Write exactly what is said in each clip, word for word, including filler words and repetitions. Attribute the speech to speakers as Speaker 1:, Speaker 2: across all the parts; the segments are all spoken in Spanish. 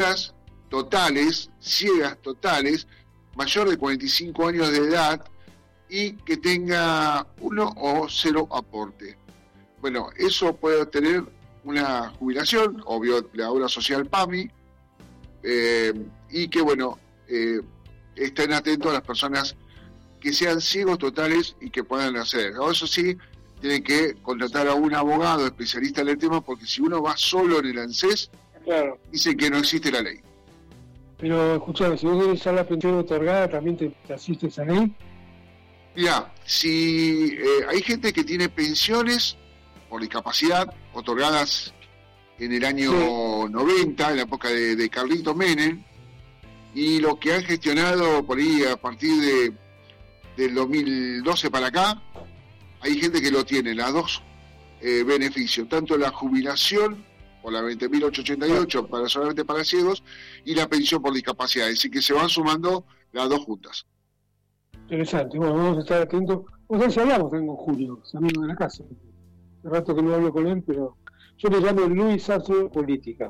Speaker 1: ciegas totales, ciegas totales, mayor de cuarenta y cinco años de edad y que tenga uno o cero aporte. Bueno, eso puede obtener una jubilación, obvio, la obra social PAMI, eh, y que, bueno, eh, estén atentos a las personas que sean ciegos totales y que puedan hacer. Eso sí, tienen que contratar a un abogado especialista en el tema, porque si uno va solo en el ANSES,
Speaker 2: claro,
Speaker 1: dicen que no existe la ley.
Speaker 2: Pero, escuchame, si vos querés usar la pensión otorgada, ¿también te, te asiste esa ley?
Speaker 1: Mira, si eh, hay gente que tiene pensiones por discapacidad otorgadas en el año sí. noventa, en la época de, de Carlito Menem, y lo que han gestionado por ahí a partir de del dos mil doce para acá, hay gente que lo tiene, las dos eh, beneficios, tanto la jubilación por la veinte mil ochocientos ochenta y ocho para solamente para ciegos y la pensión por discapacidad, así que se van sumando las dos juntas.
Speaker 2: Interesante, bueno, vamos a estar atentos. No sé si hablamos, tengo Julio, es amigo de la casa. Hace rato que no hablo con él, pero yo le llamo Luis Astro Política.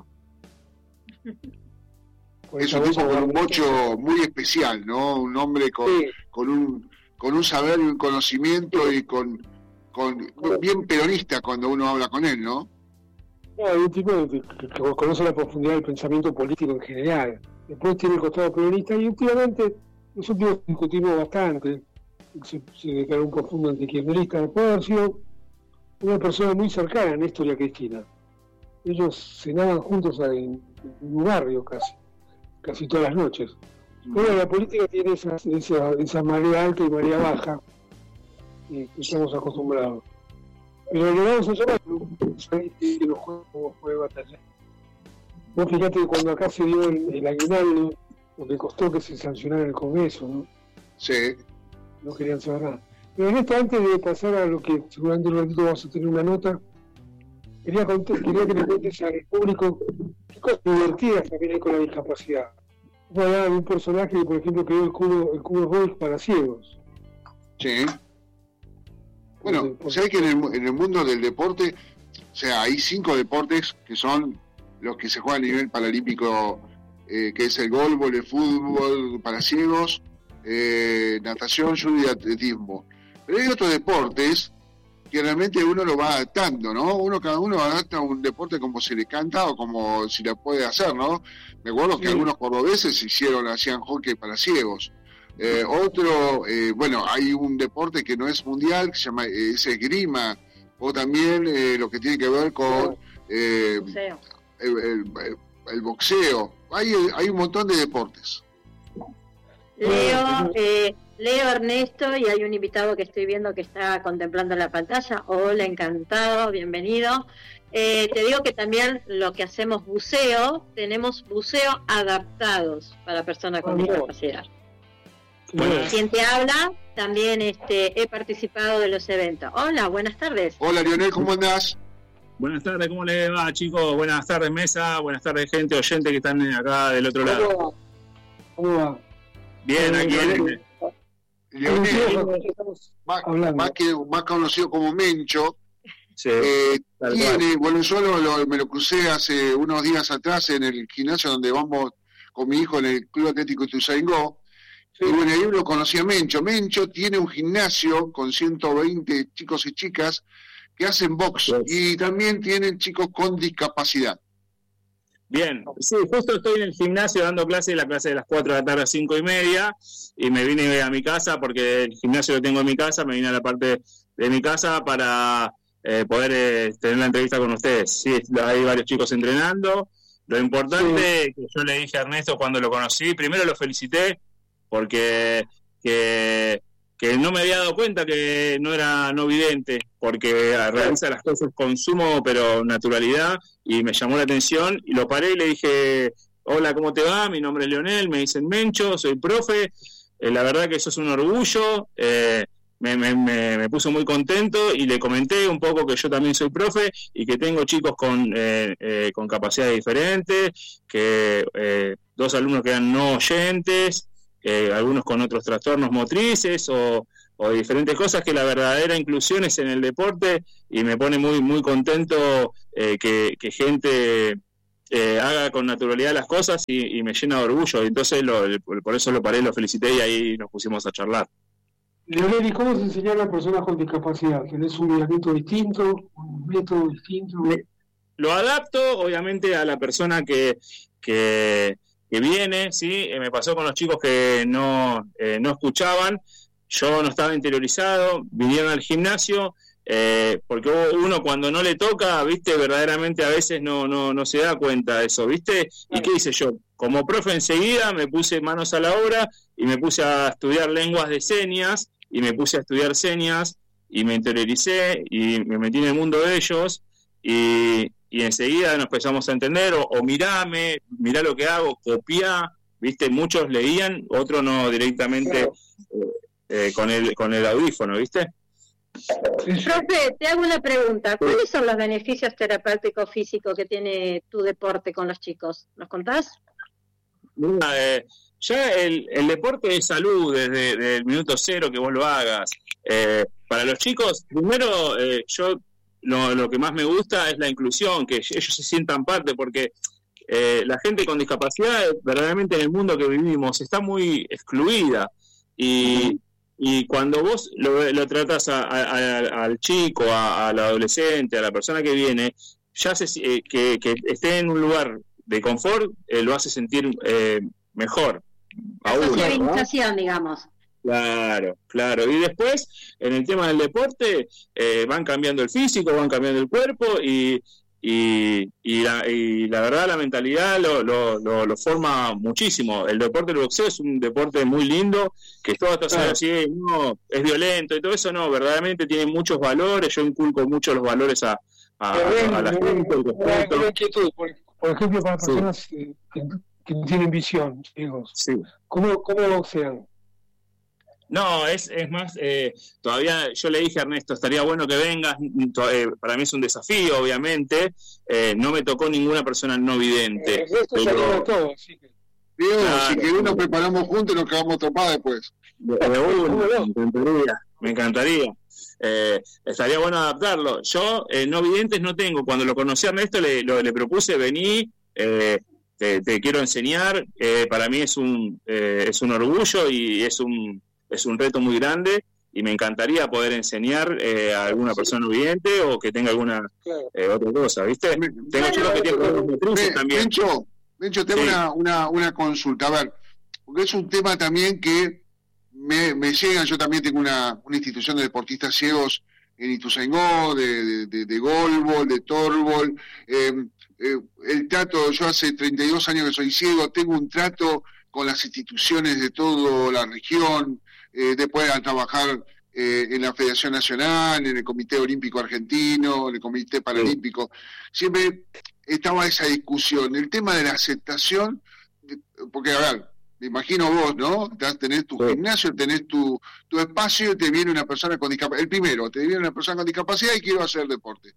Speaker 1: Es un tipo con un mocho muy especial, ¿no? Un hombre con, sí. con un con un saber y un conocimiento y con, con bien peronista cuando uno habla con él, ¿no?
Speaker 2: No, hay un tipo que, que, que conoce la profundidad del pensamiento político en general. Después tiene el costado peronista y últimamente nosotros discutimos bastante. Se, se declaró un profundo antikirchnerista. Después de haber sido una persona muy cercana a Néstor y a Cristina. Ellos cenaban juntos en, en un barrio casi, casi todas las noches. Bueno, la política tiene esa, esa, esa marea alta y marea baja, y que estamos acostumbrados. Pero le vamos a llamar que los juegos puede batallar. Vos fíjate que cuando acá se dio el, el aguinaldo, lo que costó que se sancionara en el Congreso, ¿no?
Speaker 1: Sí.
Speaker 2: No querían saber nada. Pero en esto, antes de pasar a lo que seguramente en un ratito vamos a tener una nota, quería, contar, quería que le cuentes al público qué cosas divertidas también hay con la discapacidad. Voy a hablar de un personaje que, por ejemplo, creó el cubo, el cubo Rubik para ciegos.
Speaker 1: Sí. Bueno, ¿sabés que en el, en el mundo del deporte, o sea, hay cinco deportes que son los que se juegan a nivel paralímpico, eh, que es el golf, el fútbol para ciegos, eh, natación, judo y atletismo. Pero hay otros deportes que realmente uno lo va adaptando, ¿no? Uno, cada uno adapta un deporte como se le canta o como si lo puede hacer, ¿no? Me acuerdo que sí. Algunos cordobeses hicieron, hacían hockey para ciegos. Eh, otro, eh, bueno, hay un deporte que no es mundial, que se llama eh, es esgrima, o también eh, lo que tiene que ver con eh, el, el, el boxeo. Hay, hay un montón de deportes.
Speaker 3: Leo, eh, Leo Ernesto, y hay un invitado que estoy viendo que está contemplando la pantalla. Hola, encantado, bienvenido. Eh, te digo que también lo que hacemos buceo, tenemos buceo adaptados para personas con discapacidad. Bueno. Quien te habla, también este, he participado de los eventos. Hola, buenas tardes.
Speaker 1: Hola, Lionel, ¿cómo andás?
Speaker 4: Buenas tardes, ¿cómo les va, chicos? Buenas tardes, mesa, buenas tardes, gente oyente que están acá del otro lado.
Speaker 2: ¿Cómo va?
Speaker 4: Bien, aquí
Speaker 1: Lionel, Lionel más, más, que, más conocido como Mencho, sí, eh, tiene, bueno, yo lo, lo, me lo crucé hace unos días atrás en el gimnasio donde vamos con mi hijo en el Club Atlético Ituzaingó. Sí. Y bueno, ahí lo conocí a Mencho. Mencho tiene un gimnasio con ciento veinte chicos y chicas que hacen box, yes. Y también tienen chicos con discapacidad.
Speaker 4: Bien, sí, justo estoy en el gimnasio dando clase, la clase de las cuatro de la tarde a cinco y media, y me vine a mi casa porque el gimnasio lo tengo en mi casa, me vine a la parte de mi casa para eh, poder eh, tener la entrevista con ustedes. Sí, hay varios chicos entrenando. Lo importante sí. que yo le dije a Ernesto cuando lo conocí, primero lo felicité porque que, que no me había dado cuenta que no era no vidente, porque realiza las cosas con sumo pero naturalidad, y me llamó la atención y lo paré y le dije: hola, ¿cómo te va? Mi nombre es Leonel, me dicen Mencho, soy profe, eh, la verdad que eso es un orgullo, eh, me, me, me, me puso muy contento, y le comenté un poco que yo también soy profe y que tengo chicos con, eh, eh, con capacidades diferentes, que eh, dos alumnos que eran no oyentes, Eh, algunos con otros trastornos motrices o, o diferentes cosas, que la verdadera inclusión es en el deporte, y me pone muy muy contento eh, que, que gente eh, haga con naturalidad las cosas y, y me llena de orgullo. Y entonces lo, por eso lo paré, lo felicité y ahí nos pusimos a charlar.
Speaker 2: Leonel, ¿y cómo se enseña a las personas con discapacidad? ¿Tenés un miramiento distinto, un método distinto?
Speaker 4: Lo adapto, obviamente, a la persona que, que, que viene, ¿sí? Eh, me pasó con los chicos que no, eh, no escuchaban, yo no estaba interiorizado, vinieron al gimnasio, eh, porque uno cuando no le toca, ¿viste? Verdaderamente a veces no, no, no se da cuenta de eso, ¿viste? ¿Y qué hice yo? Como profe enseguida me puse manos a la obra y me puse a estudiar lenguas de señas, y me puse a estudiar señas y me interioricé y me metí en el mundo de ellos y, y enseguida nos empezamos a entender o, o mirame, mirá lo que hago, copiá, viste, muchos leían, otros no directamente eh, eh, con el con el audífono, viste.
Speaker 3: Profe, te hago una pregunta, ¿cuáles son los beneficios terapéuticos físicos que tiene tu deporte con los chicos? ¿Nos contás?
Speaker 4: Eh, ya el, el deporte es salud desde, desde el minuto cero que vos lo hagas. Eh, para los chicos, primero, eh, yo lo, lo que más me gusta es la inclusión, que ellos se sientan parte, porque eh, la gente con discapacidad, verdaderamente en el mundo que vivimos, está muy excluida. Y, y cuando vos lo, lo tratas a, a, a, al chico, a, al adolescente, a la persona que viene, ya se, eh, que, que esté en un lugar de confort, eh, lo hace sentir eh, mejor.
Speaker 3: La socialización, ¿no? Digamos.
Speaker 4: Claro, claro. Y después, en el tema del deporte, eh, van cambiando el físico, van cambiando el cuerpo y, y, y, la, y la verdad la mentalidad lo, lo, lo, lo forma muchísimo. El deporte del boxeo es un deporte muy lindo, que todo esto claro. Así, no, es violento y todo eso, no, verdaderamente tiene muchos valores. Yo inculco mucho los valores a, a, a, a la gente.
Speaker 2: Por, por ejemplo, para personas sí. que, que no tienen visión, digo,
Speaker 4: sí.
Speaker 2: ¿cómo, cómo boxean?
Speaker 4: No, es, es más, eh, todavía yo le dije a Ernesto, estaría bueno que vengas, eh, para mí es un desafío, obviamente, eh, no me tocó ninguna persona no vidente.
Speaker 2: Eh, esto pero... todo, así que...
Speaker 1: Diego, claro, si querés nos preparamos juntos y nos quedamos topados después.
Speaker 4: De, de uno, me encantaría, me encantaría. Eh, estaría bueno adaptarlo. Yo, eh, no videntes no tengo, cuando lo conocí a Ernesto le, lo, le propuse, vení, eh, te, te quiero enseñar, eh, para mí es un, eh, es un orgullo y es un... es un reto muy grande y me encantaría poder enseñar eh, a alguna persona vidente o que tenga alguna eh, otra cosa, ¿viste? Me, tengo chicos que tienen problemas motrices también.
Speaker 1: Mencho, Mencho, tengo sí. una, una, una consulta, a ver, porque es un tema también que me, me llega, yo también tengo una, una institución de deportistas ciegos en Ituzaingó, de, de, de, de golbol, de torbol, eh, eh, el trato, yo hace treinta y dos años que soy ciego, tengo un trato con las instituciones de toda la región, eh, después a trabajar eh, en la Federación Nacional, en el Comité Olímpico Argentino, en el Comité Paralímpico, siempre estaba esa discusión, el tema de la aceptación, porque a ver, me imagino vos, ¿no? Tenés tu sí. gimnasio, tenés tu, tu espacio y te viene una persona con discapacidad, el primero, te viene una persona con discapacidad y quiero hacer deporte.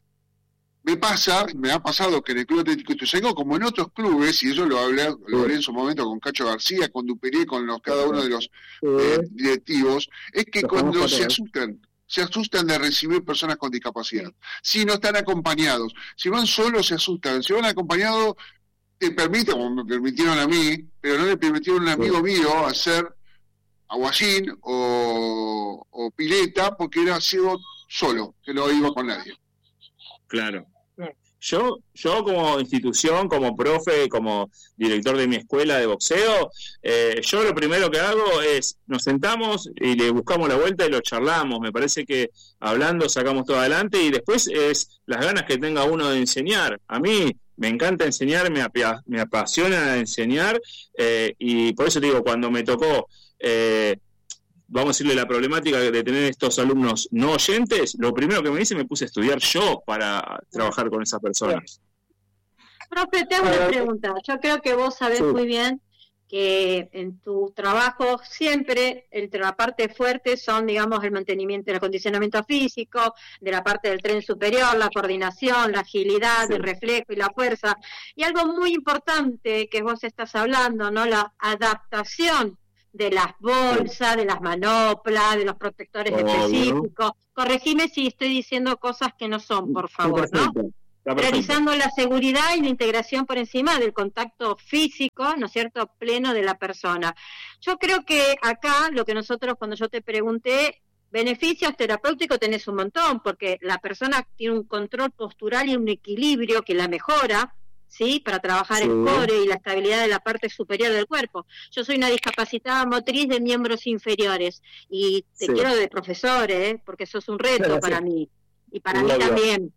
Speaker 1: Me pasa, me ha pasado que en el Club Atlético Ituzaingó, como en otros clubes, y eso lo hablé, lo hablé en su momento con Cacho García, con Duperié, con los cada uno de los eh, directivos, es que cuando se asustan, se asustan de recibir personas con discapacidad. Si no están acompañados, si van solos se asustan, si van acompañados, te permiten, como me permitieron a mí, pero no le permitieron a un amigo mío hacer aguayín o, o pileta, porque era ciego solo, que no iba con nadie.
Speaker 4: Claro. Yo, yo como institución, como profe, como director de mi escuela de boxeo, eh, yo lo primero que hago es, nos sentamos y le buscamos la vuelta y lo charlamos. Me parece que hablando sacamos todo adelante y después es las ganas que tenga uno de enseñar. A mí me encanta enseñar, me, ap- me apasiona enseñar eh, y por eso digo, cuando me tocó... Eh, vamos a decirle la problemática de tener estos alumnos no oyentes, lo primero que me hice me puse a estudiar yo para trabajar con esas personas.
Speaker 3: Profe, te hago una pregunta. Yo creo que vos sabés sí. muy bien que en tu trabajo siempre entre la parte fuerte son, digamos, el mantenimiento, el acondicionamiento físico, de la parte del tren superior, la coordinación, la agilidad, sí. el reflejo y la fuerza. Y algo muy importante que vos estás hablando, ¿no? La adaptación de las bolsas, de las manoplas, de los protectores oh, específicos. ¿No? Corregime si estoy diciendo cosas que no son, por favor, ¿no? priorizando la seguridad y la integración por encima del contacto físico, ¿no es cierto?, pleno de la persona. Yo creo que acá lo que nosotros, cuando yo te pregunté, beneficios terapéuticos tenés un montón, porque la persona tiene un control postural y un equilibrio que la mejora, ¿sí?, para trabajar sí. el core y la estabilidad de la parte superior del cuerpo. Yo soy una discapacitada motriz de miembros inferiores y te sí. quiero de profesor, ¿eh?, porque eso es un reto Gracias. para mí y para Gracias. mí también.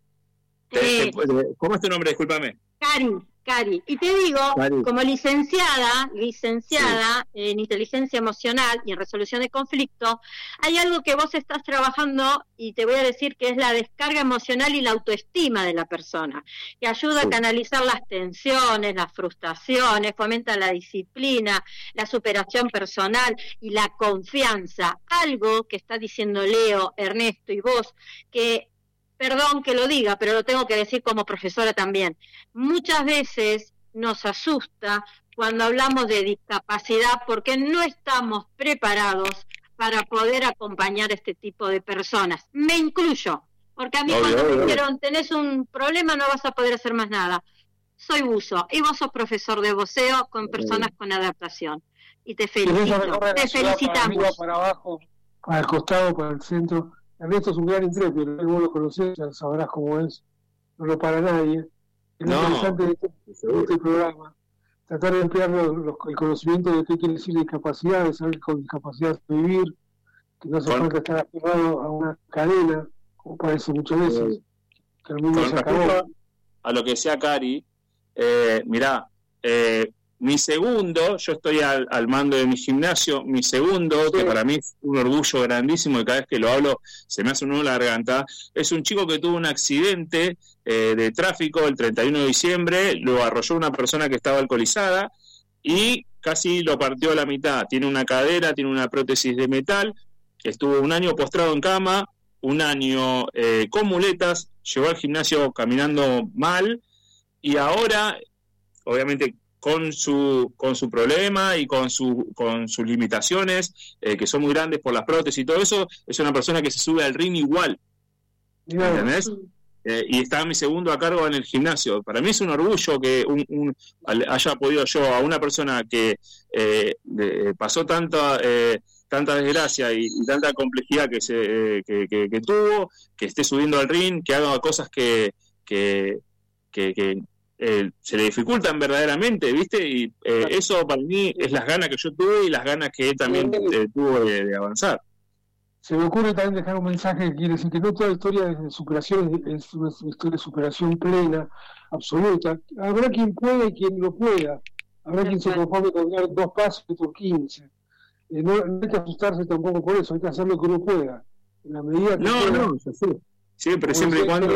Speaker 4: Eh, ¿Cómo es tu nombre? Discúlpame.
Speaker 3: Cari, Cari. Y te digo, Cari. como licenciada, licenciada sí. en inteligencia emocional y en resolución de conflicto, hay algo que vos estás trabajando y te voy a decir que es la descarga emocional y la autoestima de la persona, que ayuda sí. a canalizar las tensiones, las frustraciones, fomenta la disciplina, la superación personal y la confianza. Algo que está diciendo Leo, Ernesto y vos, que perdón que lo diga, pero lo tengo que decir como profesora también. Muchas veces nos asusta cuando hablamos de discapacidad porque no estamos preparados para poder acompañar a este tipo de personas. Me incluyo, porque a mí obvio, cuando obvio. me dijeron, tenés un problema, no vas a poder hacer más nada. Soy buzo, y vos sos profesor de voceo con personas sí. con adaptación. Y te felicito, te felicitamos.
Speaker 2: Para, para abajo, para el costado, para el centro. Ernesto es un gran intrépido, vos lo conocés, ya sabrás cómo es, no lo para nadie. Es no, interesante de este, de este programa, tratar de emplear los, los, el conocimiento de qué quiere decir discapacidad, de saber que con discapacidad vivir, que no hace con, falta estar afirmado a una cadena, como parece muchas veces, que el mundo se acabó.
Speaker 4: A lo que decía Cari, eh, mirá, eh, mi segundo, yo estoy al, al mando de mi gimnasio, mi segundo, sí. que para mí es un orgullo grandísimo y cada vez que lo hablo se me hace un nudo en la garganta, es un chico que tuvo un accidente eh, de tráfico el treinta y uno de diciembre, lo arrolló una persona que estaba alcoholizada y casi lo partió a la mitad. Tiene una cadera, tiene una prótesis de metal, estuvo un año postrado en cama, un año eh, con muletas, llegó al gimnasio caminando mal y ahora, obviamente, con su con su problema y con su con sus limitaciones, eh, que son muy grandes por las prótesis y todo eso, es una persona que se sube al ring igual, ¿entendés? Eh, y está mi segundo a cargo en el gimnasio. Para mí es un orgullo que un, un haya podido yo a una persona que eh, de, pasó tanta eh, tanta desgracia y, y tanta complejidad que se eh, que, que, que tuvo, que esté subiendo al ring, que haga cosas que que, que, que Eh, se le dificultan verdaderamente, ¿viste? Y eh, eso para mí es las ganas que yo tuve y las ganas que él también eh, tuvo de, de avanzar.
Speaker 2: Se me ocurre también dejar un mensaje que quiere decir que no toda la historia de superación es una historia de superación plena, absoluta. Habrá quien pueda y quien no pueda. Habrá quien se conforme con dar dos pasos y por quince. Eh, no, no hay que asustarse tampoco por eso, hay que hacer lo que uno pueda. En la medida que
Speaker 4: no,
Speaker 2: pueda,
Speaker 4: no, sí. Siempre, siempre y cuando...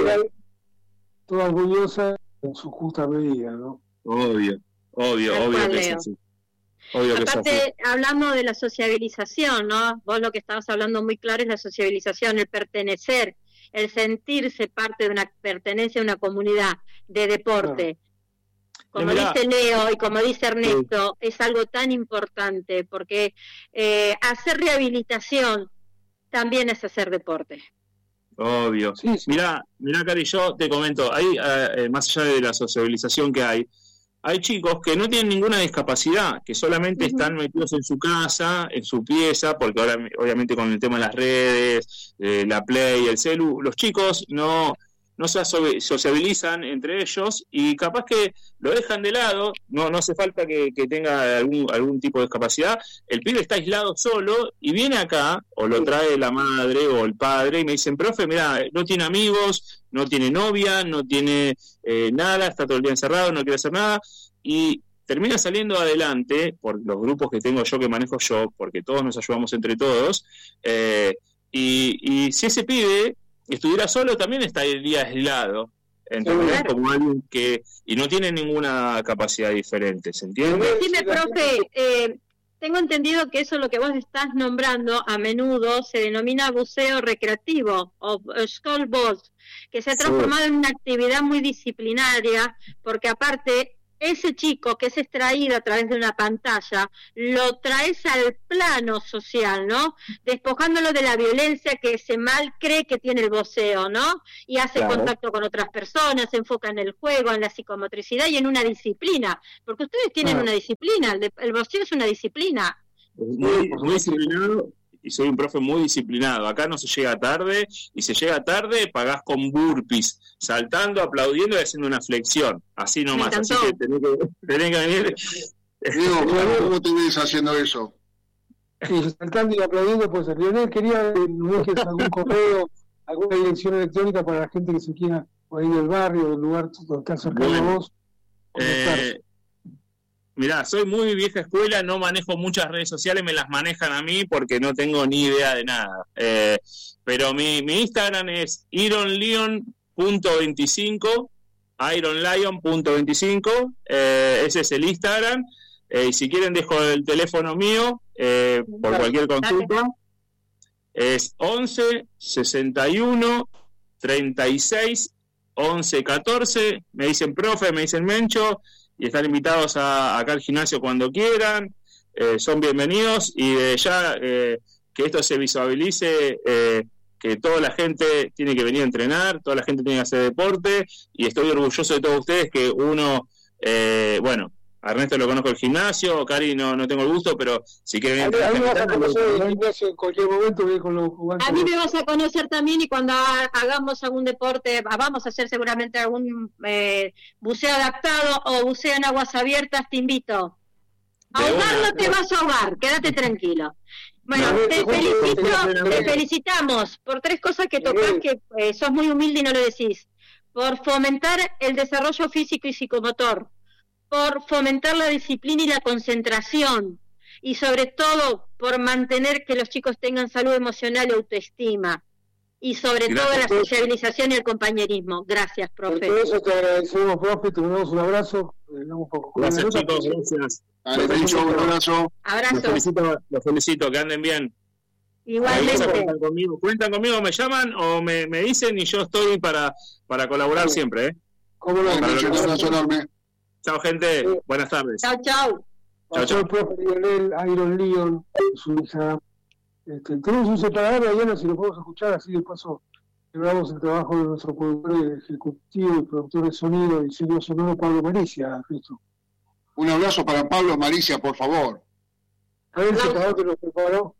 Speaker 2: Toda orgullosa en su justa medida, ¿no?
Speaker 4: Obvio, obvio, Tal obvio que es así. Obvio
Speaker 3: Aparte,
Speaker 4: que es así.
Speaker 3: hablando de la sociabilización, ¿no? Vos lo que estabas hablando muy claro es la sociabilización, el pertenecer, el sentirse parte de una pertenencia a una comunidad de deporte. Claro. Como Mirá, dice Leo y como dice Ernesto, sí. es algo tan importante porque eh, hacer rehabilitación también es hacer deporte.
Speaker 4: Obvio. Sí, sí. Mirá, mirá, Cari, yo te comento, ahí, eh, más allá de la sociabilización que hay, hay chicos que no tienen ninguna discapacidad, que solamente uh-huh. están metidos en su casa, en su pieza, porque ahora obviamente con el tema de las redes, eh, la Play, el celu, los chicos no... no se sociabilizan entre ellos y capaz que lo dejan de lado, no no hace falta que, que tenga algún algún tipo de discapacidad, el pibe está aislado solo y viene acá, o lo trae la madre o el padre y me dicen, profe, mirá, no tiene amigos, no tiene novia, no tiene eh, nada, está todo el día encerrado, no quiere hacer nada, y termina saliendo adelante por los grupos que tengo yo, que manejo yo, porque todos nos ayudamos entre todos, eh, y, y si ese pibe estuviera solo, también estaría aislado, ¿entendés? Claro. Como alguien que, y no tiene ninguna capacidad diferente, ¿se entiende?
Speaker 3: Decime, profe, eh, tengo entendido que eso es lo que vos estás nombrando, a menudo se denomina buceo recreativo, o school boat, que se ha transformado sí. en una actividad muy disciplinaria, porque aparte ese chico que es extraído a través de una pantalla, lo traes al plano social, ¿no? Despojándolo de la violencia que se mal cree que tiene el voceo, ¿no? Y hace claro. contacto con otras personas, se enfoca en el juego, en la psicomotricidad y en una disciplina, porque ustedes tienen claro. una disciplina, el, de, el voceo es una disciplina.
Speaker 4: Muy, muy disciplinado. Y soy un profe muy disciplinado. Acá no se llega tarde, y si llega tarde pagás con burpees, saltando, aplaudiendo y haciendo una flexión. Así nomás, así que tenés que, tenés que venir.
Speaker 1: Diego, ¿cómo te ves haciendo eso?
Speaker 2: Sí, saltando y aplaudiendo, pues Lionel quería que nos dejes algún correo, alguna dirección electrónica para la gente que se quiera, por ahí del barrio, del lugar donde está cercano bueno, a vos.
Speaker 4: Eh, Mirá, soy muy vieja escuela, no manejo muchas redes sociales, me las manejan a mí porque no tengo ni idea de nada. Eh, pero mi, mi Instagram es ironlion punto veinticinco, ironlion punto veinticinco, eh, ese es el Instagram. Eh, y si quieren dejo el teléfono mío eh, por cualquier consulta. Es once sesenta y uno treinta y seis once catorce. Me dicen profe, me dicen Mencho. Y están invitados a, acá al gimnasio cuando quieran, eh, son bienvenidos, y de ya eh, que esto se visualice, eh, que toda la gente tiene que venir a entrenar, toda la gente tiene que hacer deporte, y estoy orgulloso de todos ustedes que uno, eh, bueno, a Ernesto lo conozco el gimnasio, Cari no, no tengo el gusto, pero si quieren entrar...
Speaker 2: A mí me vas a conocer el gimnasio en cualquier momento. Con los
Speaker 3: a mí me vas a conocer también, y cuando hagamos algún deporte, vamos a hacer seguramente algún eh, buceo adaptado o buceo en aguas abiertas, te invito. A ahogar no te vas a ahogar, quédate tranquilo. Bueno, te felicito, te felicitamos por tres cosas que tocás, que eh, sos muy humilde y no lo decís. Por fomentar el desarrollo físico y psicomotor, por fomentar la disciplina y la concentración, y sobre todo por mantener que los chicos tengan salud emocional y autoestima, y sobre Gracias. todo la sociabilización y el compañerismo. Gracias, profe.
Speaker 2: Por eso te agradecemos, profe, te mandamos un abrazo. Un poco
Speaker 4: gracias, chicos, gracias.
Speaker 1: Dale, Mencho, un abrazo.
Speaker 3: Abrazo.
Speaker 4: Los felicito, los felicito, que anden bien.
Speaker 3: Igualmente.
Speaker 4: Cuentan conmigo, cuentan conmigo, me llaman o me, me dicen, y yo estoy para, para colaborar sí. siempre. ¿eh?
Speaker 2: ¿Cómo no?
Speaker 1: Mencho, un abrazo enorme.
Speaker 4: Chao, gente. Sí. Buenas tardes.
Speaker 3: Chao, chao.
Speaker 2: Chao, chao. El profe Lionel, Iron Leon, su hija. Este, tenemos un separador, Diana, si lo podemos escuchar, así de paso celebramos el trabajo de nuestro productor ejecutivo y productor de sonido y diseño sonoro, Pablo Maricia, Cristo.
Speaker 1: Un abrazo para Pablo Maricia, por favor.
Speaker 2: A ver el separador que nos preparó.